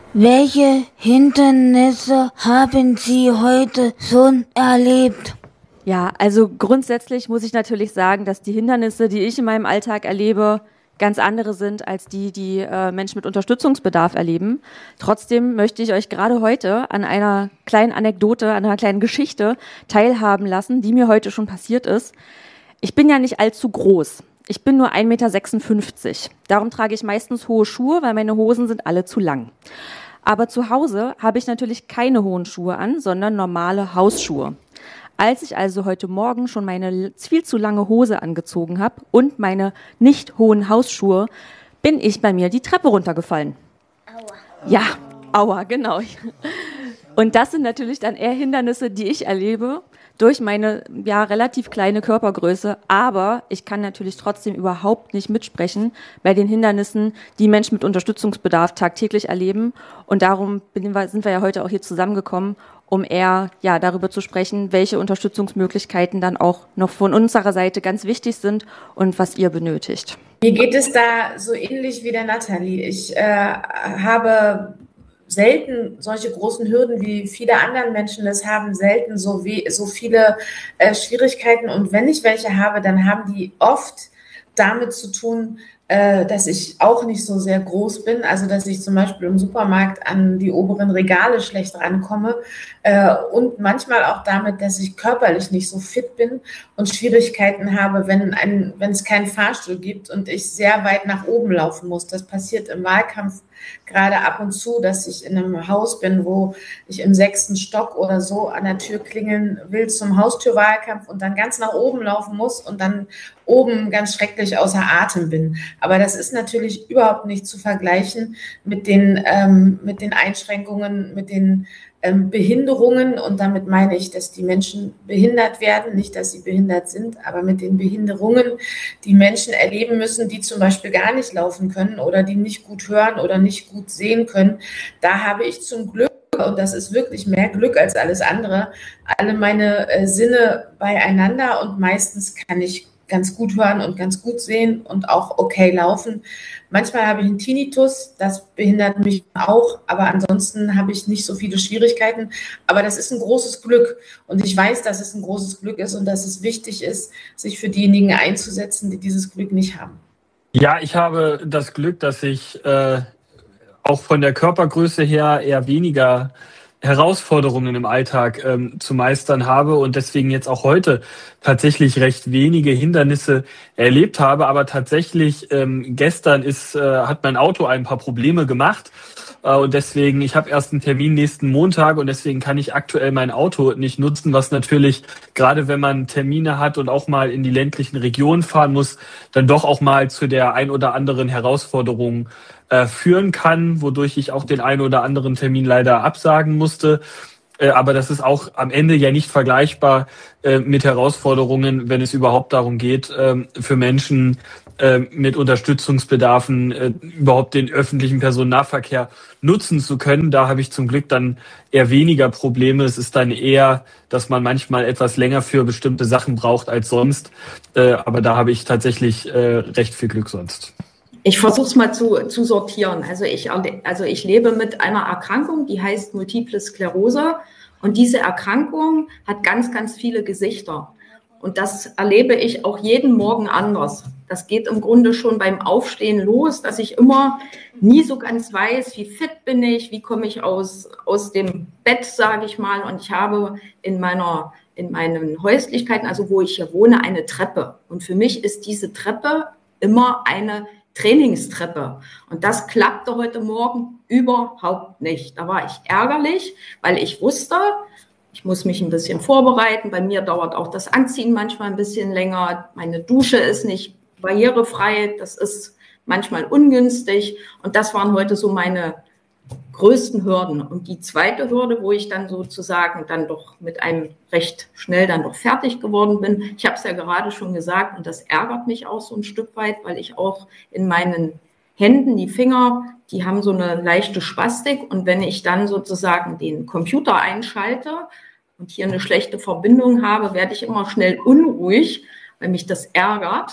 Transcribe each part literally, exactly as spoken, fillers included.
Welche Hindernisse haben Sie heute schon erlebt? Ja, also grundsätzlich muss ich natürlich sagen, dass die Hindernisse, die ich in meinem Alltag erlebe, ganz andere sind als die, die äh, Menschen mit Unterstützungsbedarf erleben. Trotzdem möchte ich euch gerade heute an einer kleinen Anekdote, an einer kleinen Geschichte teilhaben lassen, die mir heute schon passiert ist. Ich bin ja nicht allzu groß. Ich bin nur ein Meter sechsundfünfzig. Darum trage ich meistens hohe Schuhe, weil meine Hosen sind alle zu lang. Aber zu Hause habe ich natürlich keine hohen Schuhe an, sondern normale Hausschuhe. Als ich also heute Morgen schon meine viel zu lange Hose angezogen habe und meine nicht hohen Hausschuhe, bin ich bei mir die Treppe runtergefallen. Aua. Ja, aua, genau. Und das sind natürlich dann eher Hindernisse, die ich erlebe durch meine ja relativ kleine Körpergröße. Aber ich kann natürlich trotzdem überhaupt nicht mitsprechen bei den Hindernissen, die Menschen mit Unterstützungsbedarf tagtäglich erleben. Und darum sind wir ja heute auch hier zusammengekommen, um eher ja darüber zu sprechen, welche Unterstützungsmöglichkeiten dann auch noch von unserer Seite ganz wichtig sind und was ihr benötigt. Mir geht es da so ähnlich wie der Nathalie. Ich äh, habe selten solche großen Hürden, wie viele andere Menschen das haben, selten so, wie, so viele äh, Schwierigkeiten. Und wenn ich welche habe, dann haben die oft damit zu tun, dass ich auch nicht so sehr groß bin, also dass ich zum Beispiel im Supermarkt an die oberen Regale schlecht rankomme und manchmal auch damit, dass ich körperlich nicht so fit bin und Schwierigkeiten habe, wenn, ein, wenn es keinen Fahrstuhl gibt und ich sehr weit nach oben laufen muss. Das passiert im Wahlkampf gerade ab und zu, dass ich in einem Haus bin, wo ich im sechsten Stock oder so an der Tür klingeln will zum Haustürwahlkampf und dann ganz nach oben laufen muss und dann oben ganz schrecklich außer Atem bin. Aber das ist natürlich überhaupt nicht zu vergleichen mit den, ähm, mit den Einschränkungen, mit den ähm, Behinderungen. Und damit meine ich, dass die Menschen behindert werden, nicht, dass sie behindert sind, aber mit den Behinderungen, die Menschen erleben müssen, die zum Beispiel gar nicht laufen können oder die nicht gut hören oder nicht gut sehen können. Da habe ich zum Glück, und das ist wirklich mehr Glück als alles andere, alle meine äh, Sinne beieinander und meistens kann ich ganz gut hören und ganz gut sehen und auch okay laufen. Manchmal habe ich einen Tinnitus, das behindert mich auch, aber ansonsten habe ich nicht so viele Schwierigkeiten. Aber das ist ein großes Glück und ich weiß, dass es ein großes Glück ist und dass es wichtig ist, sich für diejenigen einzusetzen, die dieses Glück nicht haben. Ja, ich habe das Glück, dass ich äh, auch von der Körpergröße her eher weniger Herausforderungen im Alltag ähm, zu meistern habe und deswegen jetzt auch heute tatsächlich recht wenige Hindernisse erlebt habe. Aber tatsächlich ähm, gestern ist, äh, hat mein Auto ein paar Probleme gemacht äh, und deswegen, ich habe erst einen Termin nächsten Montag und deswegen kann ich aktuell mein Auto nicht nutzen, was natürlich, gerade wenn man Termine hat und auch mal in die ländlichen Regionen fahren muss, dann doch auch mal zu der ein oder anderen Herausforderung äh, führen kann, wodurch ich auch den einen oder anderen Termin leider absagen musste. Äh, aber das ist auch am Ende ja nicht vergleichbar äh, mit Herausforderungen, wenn es überhaupt darum geht, äh, für Menschen äh, mit Unterstützungsbedarfen äh, überhaupt den öffentlichen Personennahverkehr nutzen zu können. Da habe ich zum Glück dann eher weniger Probleme. Es ist dann eher, dass man manchmal etwas länger für bestimmte Sachen braucht als sonst. Äh, aber da habe ich tatsächlich äh, recht viel Glück sonst. Ich versuche es mal zu, zu sortieren. Also ich, also ich lebe mit einer Erkrankung, die heißt Multiple Sklerose. Und diese Erkrankung hat ganz, ganz viele Gesichter. Und das erlebe ich auch jeden Morgen anders. Das geht im Grunde schon beim Aufstehen los, dass ich immer nie so ganz weiß, wie fit bin ich, wie komme ich aus, aus dem Bett, sage ich mal. Und ich habe in meiner, in meinen Häuslichkeiten, also wo ich hier wohne, eine Treppe. Und für mich ist diese Treppe immer eine Trainingstreppe. Und das klappte heute Morgen überhaupt nicht. Da war ich ärgerlich, weil ich wusste, ich muss mich ein bisschen vorbereiten. Bei mir dauert auch das Anziehen manchmal ein bisschen länger. Meine Dusche ist nicht barrierefrei. Das ist manchmal ungünstig. Und das waren heute so meine größten Hürden. Und die zweite Hürde, wo ich dann sozusagen dann doch mit einem recht schnell dann doch fertig geworden bin. Ich habe es ja gerade schon gesagt und das ärgert mich auch so ein Stück weit, weil ich auch in meinen Händen, die Finger, die haben so eine leichte Spastik und wenn ich dann sozusagen den Computer einschalte und hier eine schlechte Verbindung habe, werde ich immer schnell unruhig, weil mich das ärgert.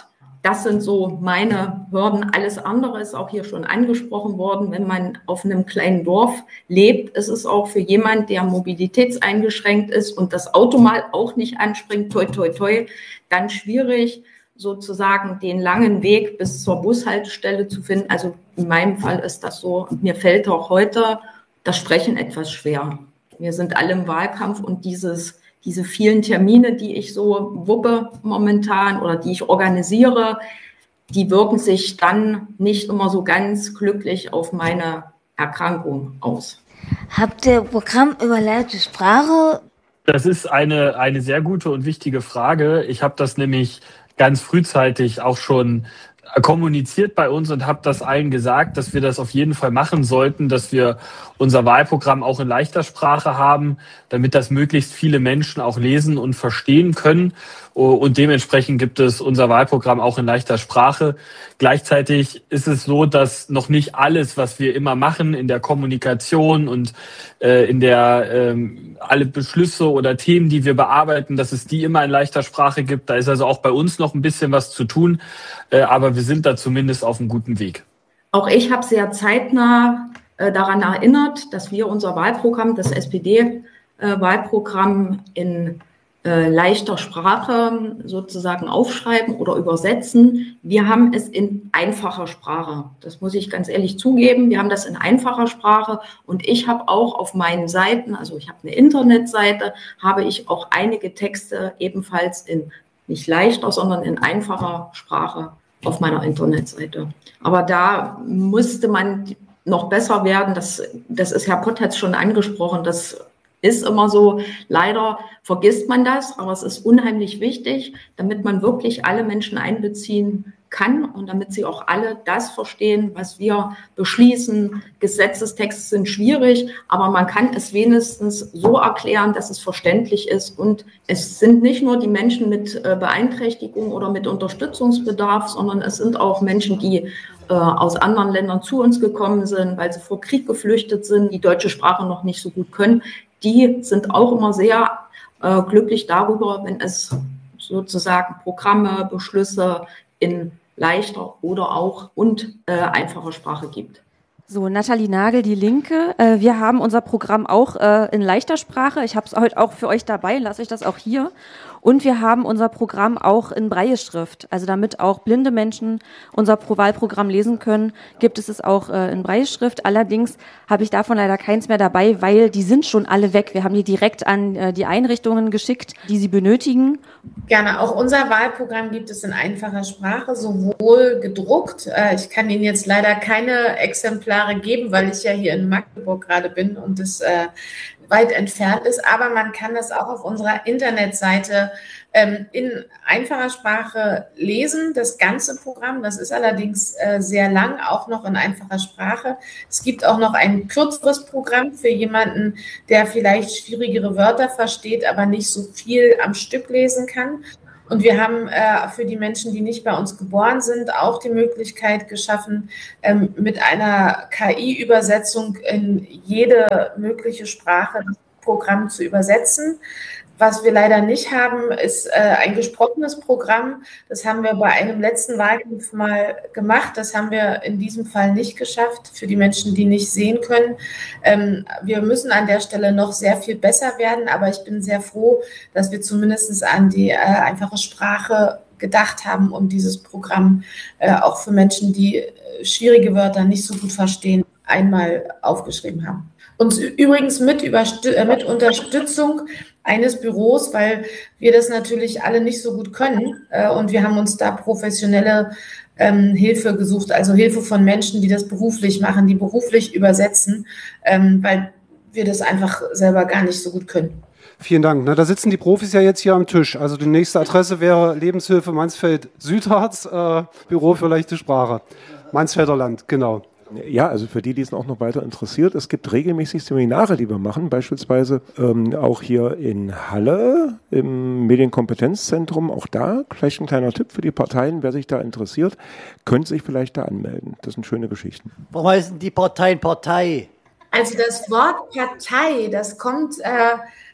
Das sind so meine Hürden. Alles andere ist auch hier schon angesprochen worden. Wenn man auf einem kleinen Dorf lebt, ist es auch für jemand, der mobilitätseingeschränkt ist und das Auto mal auch nicht anspringt, toi, toi, toi, dann schwierig, sozusagen den langen Weg bis zur Bushaltestelle zu finden. Also in meinem Fall ist das so. Und mir fällt auch heute das Sprechen etwas schwer. Wir sind alle im Wahlkampf und dieses diese vielen Termine, die ich so wuppe momentan oder die ich organisiere, die wirken sich dann nicht immer so ganz glücklich auf meine Erkrankung aus. Habt ihr Programm über leichte Sprache? Das ist eine, eine sehr gute und wichtige Frage. Ich habe das nämlich ganz frühzeitig auch schon kommuniziert bei uns und habe das allen gesagt, dass wir das auf jeden Fall machen sollten, dass wir unser Wahlprogramm auch in leichter Sprache haben, damit das möglichst viele Menschen auch lesen und verstehen können. Und dementsprechend gibt es unser Wahlprogramm auch in leichter Sprache. Gleichzeitig ist es so, dass noch nicht alles, was wir immer machen in der Kommunikation und äh, in der ähm, alle Beschlüsse oder Themen, die wir bearbeiten, dass es die immer in leichter Sprache gibt. Da ist also auch bei uns noch ein bisschen was zu tun, äh, aber wir sind da zumindest auf einem guten Weg. Auch ich habe sehr zeitnah äh, daran erinnert, dass wir unser Wahlprogramm, das S P D-Wahlprogramm äh, in äh, leichter Sprache sozusagen aufschreiben oder übersetzen. Wir haben es in einfacher Sprache. Das muss ich ganz ehrlich zugeben. Wir haben das in einfacher Sprache und ich habe auch auf meinen Seiten, also ich habe eine Internetseite, habe ich auch einige Texte ebenfalls in nicht leichter, sondern in einfacher Sprache auf meiner Internetseite. Aber da musste man noch besser werden. Das, das ist Herr Pott hat es schon angesprochen. Das ist immer so. Leider vergisst man das, aber es ist unheimlich wichtig, damit man wirklich alle Menschen einbeziehen kann und damit sie auch alle das verstehen, was wir beschließen. Gesetzestexte sind schwierig, aber man kann es wenigstens so erklären, dass es verständlich ist. Und es sind nicht nur die Menschen mit Beeinträchtigung oder mit Unterstützungsbedarf, sondern es sind auch Menschen, die äh, aus anderen Ländern zu uns gekommen sind, weil sie vor Krieg geflüchtet sind, die deutsche Sprache noch nicht so gut können. Die sind auch immer sehr äh, glücklich darüber, wenn es sozusagen Programme, Beschlüsse in leichter oder auch und äh, einfacher Sprache gibt. So, Nathalie Nagel, die Linke. Äh, wir haben unser Programm auch äh, in leichter Sprache. Ich habe es heute auch für euch dabei, lasse ich das auch hier. Und wir haben unser Programm auch in Brailleschrift. Also damit auch blinde Menschen unser Wahlprogramm lesen können, gibt es es auch äh, in Brailleschrift. Allerdings habe ich davon leider keins mehr dabei, weil die sind schon alle weg. Wir haben die direkt an äh, die Einrichtungen geschickt, die sie benötigen. Gerne. Auch unser Wahlprogramm gibt es in einfacher Sprache, sowohl gedruckt. Äh, ich kann Ihnen jetzt leider keine Exemplare geben, weil ich ja hier in Magdeburg gerade bin und es äh, weit entfernt ist, aber man kann das auch auf unserer Internetseite ähm, in einfacher Sprache lesen, das ganze Programm. Das ist allerdings äh, sehr lang, auch noch in einfacher Sprache. Es gibt auch noch ein kürzeres Programm für jemanden, der vielleicht schwierigere Wörter versteht, aber nicht so viel am Stück lesen kann. Und wir haben äh, für die Menschen, die nicht bei uns geboren sind, auch die Möglichkeit geschaffen, ähm, mit einer K I-Übersetzung in jede mögliche Sprache das Programm zu übersetzen. Was wir leider nicht haben, ist äh, ein gesprochenes Programm. Das haben wir bei einem letzten Wahlkampf mal gemacht. Das haben wir in diesem Fall nicht geschafft für die Menschen, die nicht sehen können. Ähm, wir müssen an der Stelle noch sehr viel besser werden, aber ich bin sehr froh, dass wir zumindest an die äh, einfache Sprache gedacht haben und dieses Programm äh, auch für Menschen, die äh, schwierige Wörter nicht so gut verstehen, einmal aufgeschrieben haben. Und übrigens mit, Überst- äh, mit Unterstützung eines Büros, weil wir das natürlich alle nicht so gut können. Äh, und wir haben uns da professionelle ähm, Hilfe gesucht, also Hilfe von Menschen, die das beruflich machen, die beruflich übersetzen, ähm, weil wir das einfach selber gar nicht so gut können. Vielen Dank. Na, da sitzen die Profis ja jetzt hier am Tisch. Also die nächste Adresse wäre Lebenshilfe Mansfeld-Südharz, äh, Büro für leichte Sprache. Mansfelder Land, genau. Ja, also für die, die es auch noch weiter interessiert, es gibt regelmäßig Seminare, die wir machen, beispielsweise ähm, auch hier in Halle im Medienkompetenzzentrum. Auch da vielleicht ein kleiner Tipp für die Parteien, wer sich da interessiert, könnte sich vielleicht da anmelden. Das sind schöne Geschichten. Warum heißen die Parteien Partei? Also das Wort Partei, das kommt äh,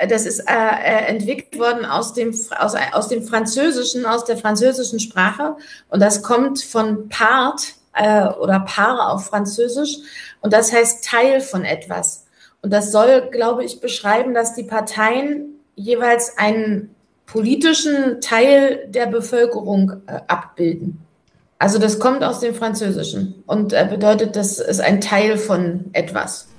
das ist äh, entwickelt worden aus dem, aus, aus dem Französischen, aus der französischen Sprache. Und das kommt von part äh, oder Paare auf Französisch. Und das heißt Teil von etwas. Und das soll, glaube ich, beschreiben, dass die Parteien jeweils einen politischen Teil der Bevölkerung äh, abbilden. Also das kommt aus dem Französischen und äh, bedeutet, das ist ein Teil von etwas.